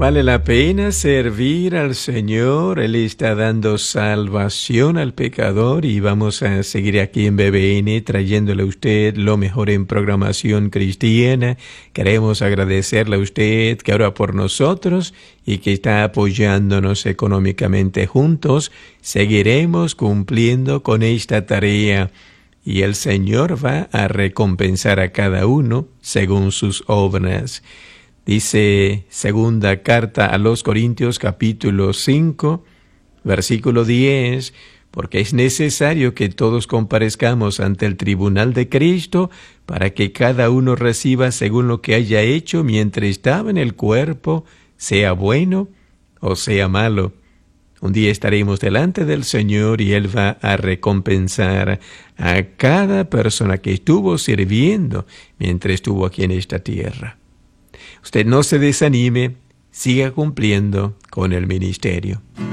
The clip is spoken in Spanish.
Vale la pena servir al Señor. Él está dando salvación al pecador y vamos a seguir aquí en BBN trayéndole a usted lo mejor en programación cristiana. Queremos agradecerle a usted que ora por nosotros y que está apoyándonos económicamente. Juntos seguiremos cumpliendo con esta tarea y el Señor va a recompensar a cada uno según sus obras. Dice segunda carta a los Corintios capítulo 5, versículo 10, porque es necesario que todos comparezcamos ante el tribunal de Cristo para que cada uno reciba según lo que haya hecho mientras estaba en el cuerpo, sea bueno o sea malo. Un día estaremos delante del Señor y Él va a recompensar a cada persona que estuvo sirviendo mientras estuvo aquí en esta tierra. Usted no se desanime, siga cumpliendo con el ministerio.